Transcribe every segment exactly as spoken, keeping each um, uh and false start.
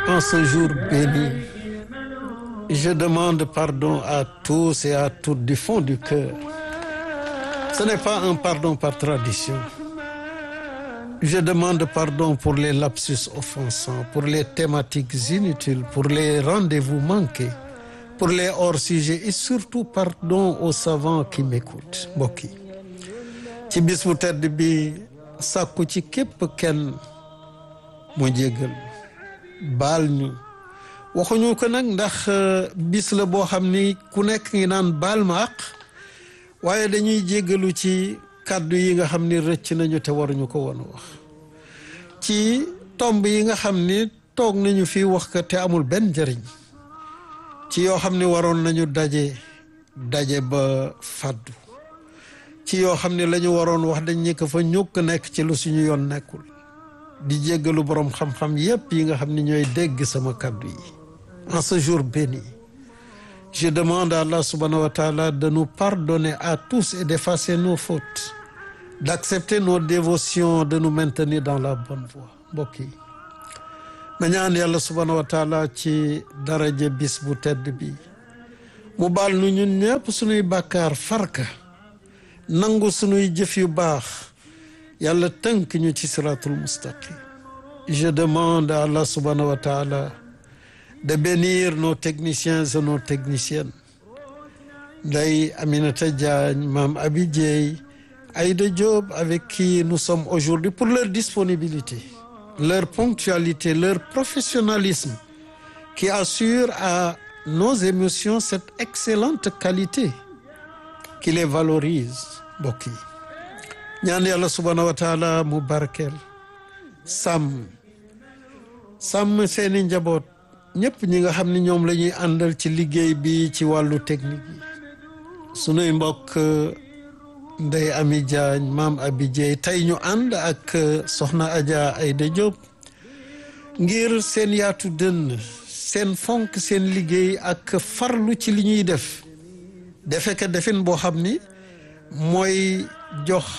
En ce jour béni, je demande pardon à tous et à toutes du fond du cœur. Ce n'est pas un pardon par tradition. Je demande pardon pour les lapsus offensants, pour les thématiques inutiles, pour les rendez-vous manqués, pour les hors-sujets et surtout pardon aux savants qui m'écoutent. Mbokk yi ci bis bu tedd bi sàkku ci képp kenn mu jéggal baal ñu waxuñu ko nag ndax bis la boo xam ni ku nekk ngi naan baal ma àq waaye dañuy jéggalu ci kàddu yi nga xam ni rëcc nañu te waruñu ko woon wax ci tomb yi nga xam ni toog nañu fi wax ko te amul benn njëriñ ci yoo xam ni waroon nañu daje daje ba fàddu ci yoo xam ni la ñu waroon wax dañ ñi ko fa ñukk nekk ci lu suñu yoon nekkul di jéggalu boroom xam-xam yépp yi nga xam ni ñooy dégg sama kàddu yi en ce jour béni je demande à Allah subhanahu wa ta'ala de nous pardonner à tous et d'effacer nos fautes d'accepter nos dévotions de nous maintenir dans la bonne voie mbokk yi ma ñaan yàlla subhanahu wa ta'ala ci daraja bis bu tedd bi mu baal nu ñun ñëpp suñuy bàkkaar farka nangu suñuy jëf yu baax yàlla tënk ñu ci siratul mustaqim je demande à Allah subhanahu wa ta'ala de bénir nos techniciens et nos techniciennes Ndeye Aminata Diagne Mame Abi Dieye Aïda Diop avec qui nous sommes aujourd'hui pour leur disponibilité leur ponctualité leur professionnalisme qui assure à nos émotions cette excellente qualité qui les valorise mbokk yi ñaan yàlla subhanahu wa taala mu barkeel sàmm sàmm seeni njaboot ñëpp ñi nga xam ni ñoom la ñuy àndal ci liggéey bi ci wàllu technique yi sunuy mbokk Ndeye Ami Diagne Mame Abi Dieye tey ñu ànd ak soxna Adja Aïda Diop ngir seen yaatu dënn seen fonk seen liggéey ak farlu ci li ñuy def defe ka defin boo xam ni mooy jox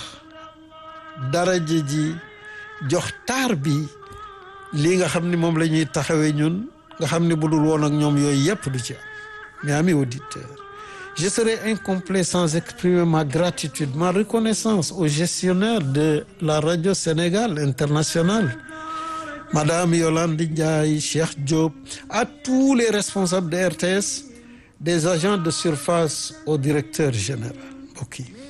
daraja ji jox taar bi lii nga xam ni moom la ñuy taxawee ñun nga xam ni bu dul woon ak ñoom yooyu yëpp du ci am mais amis auditeurs je serai incomplet sans exprimer ma gratitude ma reconnaissance aux gestionnaires de la radio Sénégal Internationale Madame Yolande Ndiaye Cheikh Diop à tous les responsables de R T S des agents de surface au directeur général mbokk yi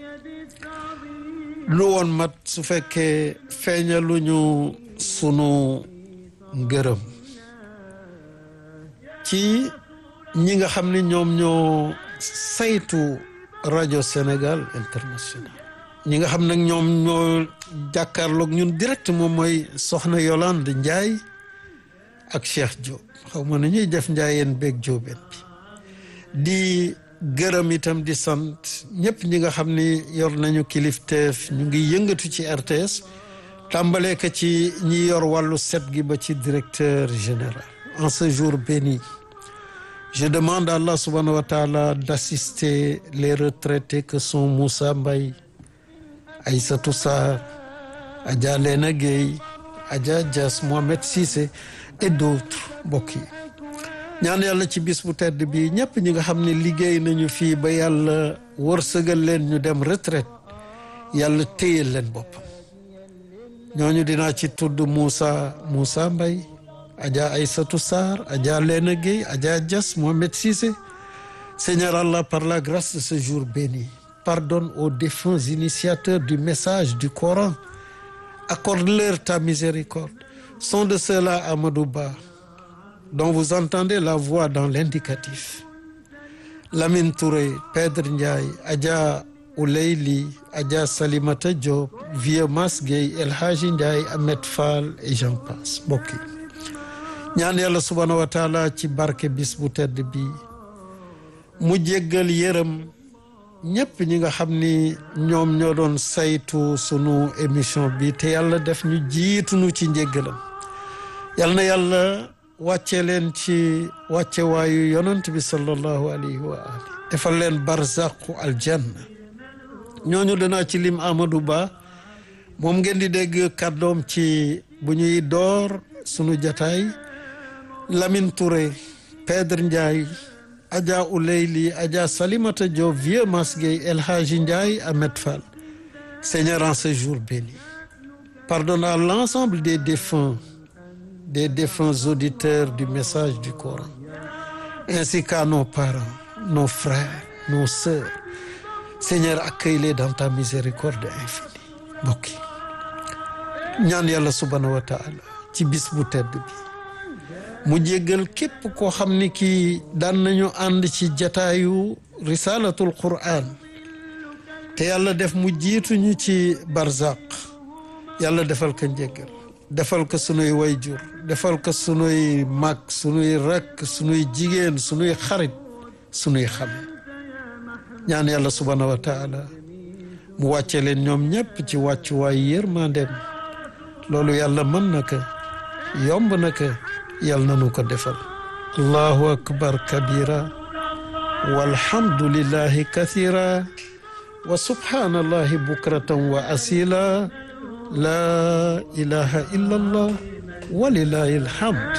lu woon mat su fekkee feeñaluñu sunu ngërëm ci ñi nga xam ni ñoom ñoo saytu rajo Sénégal International ñi nga xam nag ñoom ñoo jàkkaarloog ñun direct moom mooy soxna Yolande Ndiaye ak Cheikh Diop xaw ma na ñuy def njaayeen beeg jóobeen bi di gërëm itam di sant ñëpp ñi nga xam ni yor nañu kilifteef ñu ngi yëngatu ci R T S tàmbalee ko ci ñi yor wàllu set gi ba ci directeur général en ce jour béni je demande à Allah subhanahu wa ta'ala d'assister les retraités que sont Moussa Mbaye Aïssatou Sarr Adja Lena Gueye Adja Dias Mohamed Cissé et d'autres mbokk yi ñaan yàlla ci bis bu tedd bi ñëpp ñi nga xam ne liggéey nañu fii ba yàlla wërsëgal leen ñu dem retraite yàlla téyel leen boppam ñooñu dinaa ci tudd Moussa Moussa Mbaye Adja Aïssatou Sarr Adja Lena Gueye Adja Dias Mohamed Cissé Seigneur Allah par la grâce de ce jour béni pardonne aux défunts initiateurs du message du Coran accorde-leur ta miséricorde sont de ceux-là Amadou Ba dont vous entendez la voix dans l'indicatif Lamine Touré Pedre Ndiaye Adja Ouleyli Adja Salimata Diop Vieux Mas Gueye El Hadji Ndiaye Ahmed Fall et j'en passe mbokk yi ñaan yàlla subhanahu wa taala ci barke bis bu tedd bi mu jéggal yërëm ñëpp ñi nga xam ni ñoom ñoo doon saytu sunu émission bi te yàlla def ñu jiitunu ci njéggalam yal na yàlla wàcce leen ci wàcce waayu yonent bi sallallahu alayhi wa ali defal leen barzaqu aljanna ñooñu danaa ci lim Amadou Ba moom ngeen di dégg kàddoom ci bu ñuy door sunu jataay Lamine Touré, Pedre Ndiaye, Adja Ouleyli, Adja Salimata Diop, Vieux Masguey, El Hadji Ndiaye, Ahmed Fall. Seigneur, en ce jour béni, pardonne à l'ensemble des défunts, des défunts auditeurs du message du Coran, ainsi qu'à nos parents, nos frères, nos sœurs. Seigneur, accueille-les dans ta miséricorde infinie. Mbokk yi ñaan yàlla subhanahu wa taala ci bis bu tedd bi mu jéggal képp koo xam ni kii daan nañu ànd ci jataayu risalatul Qur'an te yàlla def mu jiituñu ci barzaq. Yàlla defal ko njéggal, defal ko sunuy wayjur, defal ko sunuy mag, sunuy rakk, sunuy jigéen, sunuy xarit, sunuy xam. ñaan yàlla subhanahu wa taala mu wàcce leen ñoom ñëpp ci wàccuwaay yërmandeem. loolu yàlla mën na ko, yomb na ko, yàlla na nu ko defal. allahu akbar kabira walhamdulillahi kathira wa subhanallahi bukratan wa asila la ilaha illa allah walillahi alhamd.